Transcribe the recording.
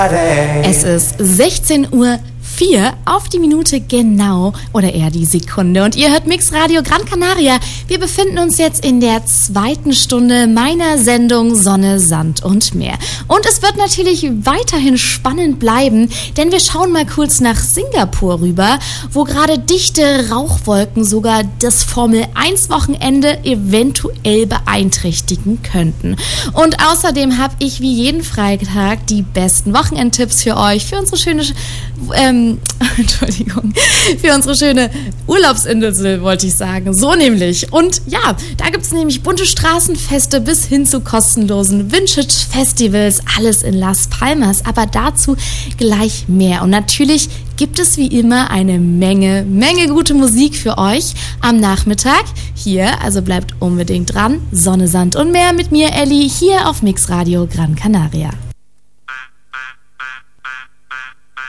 Es ist 16:04 Uhr auf die Minute genau oder eher die Sekunde und ihr hört Mix Radio Gran Canaria. Wir befinden uns jetzt in der zweiten Stunde meiner Sendung Sonne, Sand und Meer. Und es wird natürlich weiterhin spannend bleiben, denn wir schauen mal kurz nach Singapur rüber, wo gerade dichte Rauchwolken sogar das Formel-1-Wochenende eventuell beeinträchtigen könnten. Und außerdem habe ich wie jeden Freitag die besten Wochenendtipps für euch, für unsere schöne für unsere schöne Urlaubsinsel, wollte ich sagen. So nämlich. Und ja, da gibt es nämlich bunte Straßenfeste bis hin zu kostenlosen Vintage-Festivals, alles in Las Palmas. Aber dazu gleich mehr. Und natürlich gibt es wie immer eine Menge gute Musik für euch am Nachmittag. Hier, also bleibt unbedingt dran. Sonne, Sand und Meer mit mir, Elli, hier auf Mix Radio Gran Canaria.